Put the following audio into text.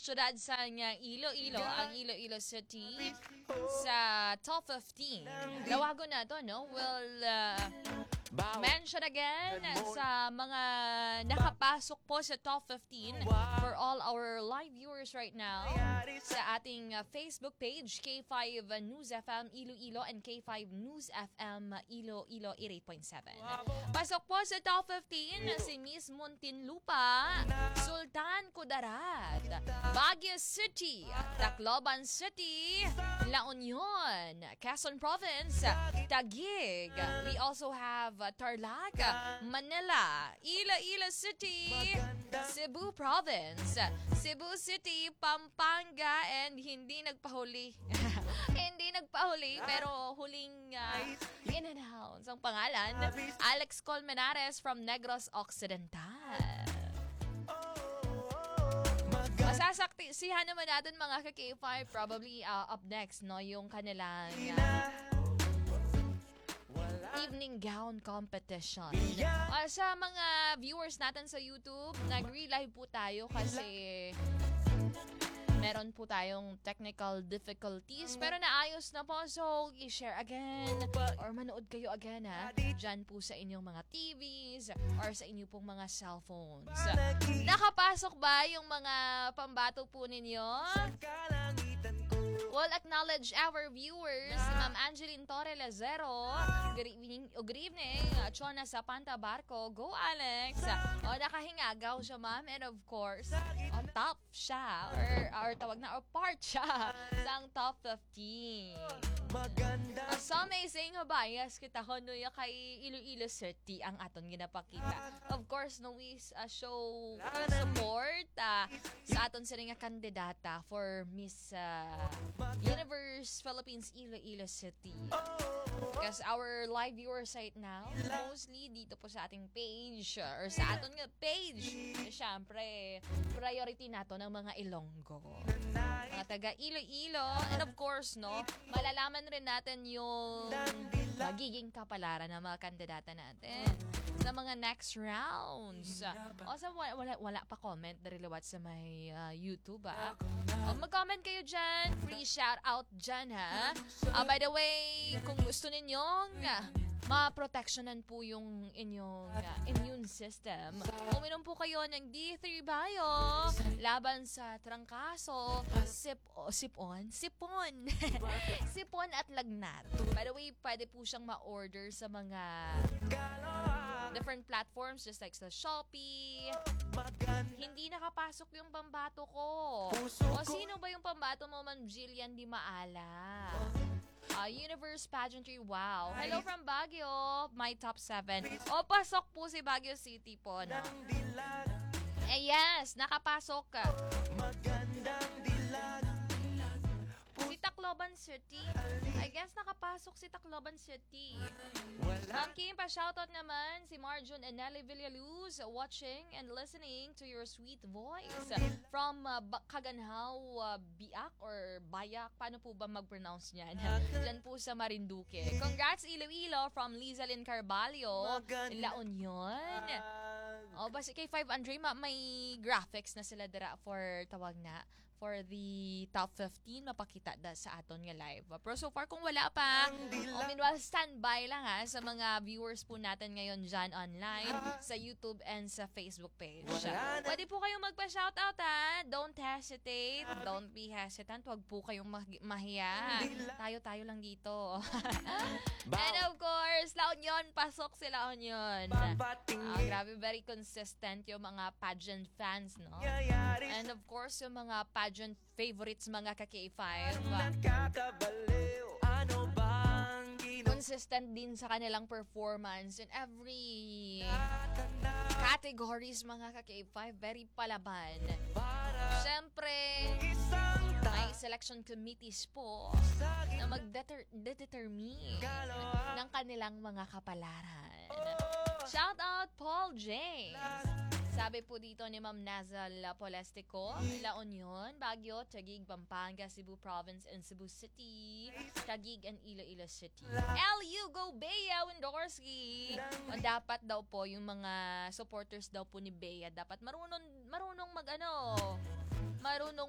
syudad sa Iloilo, ang Iloilo City sa top 15. Lawago na to, no? We'll mention again sa mga nakapasok po sa top 15 for all our live viewers right now sa ating Facebook page, K5 News FM Iloilo and K5 News FM Iloilo 88.7. Pasok po sa top 15 si Miss Muntinlupa, Sultan Kudarat, Baguio City, Tacloban City, La Union, Quezon Province, Taguig. We also have Tarlac, Manila, Iloilo City, Cebu Province, Cebu City, Pampanga, and hindi nagpahuli. Hindi nagpahuli, pero huling in-announce ang pangalan, Alex Colmenares from Negros Occidental. Masasaksihan naman natin mga ka-K5 probably up next, no, yung kanilang evening gown competition. Sa mga viewers natin sa YouTube, nag-relive po tayo kasi meron po tayong technical difficulties pero naayos na po, so i-share again or manood kayo again dyan po sa inyong mga TVs or sa inyong pong mga cellphones. Nakapasok ba yung mga pambato po ninyo? We'll acknowledge our viewers, Ma'am Angeline Torre Lazero. Good evening. Chona Sapanta Barco. Go, Alex. Nakahingagaw siya, ma'am. And of course, on top siya. Or tawag na, or part siya sa top 15. So amazing, bias kita ko no kay Iloilo City ang aton ginapakita. Of course, no is show support sa aton sa nga kandidata for Miss Universe Philippines Iloilo City. Because our live viewers right now, mostly dito po sa ating page or sa aton nga page, syempre, priority nato ng mga Ilonggo. Mga taga Iloilo. And of course, no, malalaman rin natin yung magiging kapalaran ng mga kandidata natin sa mga next rounds. Also, wala pa comment dariwat sa may YouTube, mag-comment kayo dyan. Free shout out dyan, by the way, kung gusto ninyong ma-protectionan po yung inyong immune system, uminom po kayo ng D3 Bio laban sa trangkaso, sipon at lagnat. By the way, pwede po siyang ma-order sa mga different platforms just like sa Shopee. Hindi nakapasok yung pambato ko. O sino ba yung pambato mo, Ma'am Jillian Di Maala? Universe Pageantry, wow. Hello from Baguio, my top 7. Pasok po si Baguio City po, no? Yes, nakapasok ka. Si Tacloban City. I guess nakapasok si Tacloban City. Ma'am Kim, pa-shoutout naman si Marjun and Nelly Villaluz watching and listening to your sweet voice from Kaganhaw, Biak or Bayak. Paano po ba mag-pronounce niyan? Diyan po sa Marinduque. Congrats Iloilo from Lizalyn Carballo, La Union. Basi kay 5 Andre, may graphics na sila dira for tawag na for the top 15 mapakita da sa aton nga live. Pero so far kung wala pa, meanwhile standby lang sa mga viewers po natin ngayon dyan online sa YouTube and sa Facebook page. Pwede po kayong magpa-shoutout Don't hesitate. Don't be hesitant. Huwag po kayong mahiya. Tayo lang dito. And of course, La Union, pasok si La Union. Grabe, very consistent yung mga pageant fans, no? And of course, yung mga pageant favorites mga ka-K5. Consistent din sa kanilang performance in every categories mga ka-K5. Very palaban. Siyempre, may selection committees po na mag-determine ng kanilang mga kapalaran. Shout out Paul James. Sabi po dito ni Ma'am Nazal Polestico, La Union, Baguio, Taguig, Pampanga, Cebu Province, and Cebu City, Taguig and Iloilo City. LU, go Bea, Windorski! Dapat daw po yung mga supporters daw po ni Bea, dapat marunong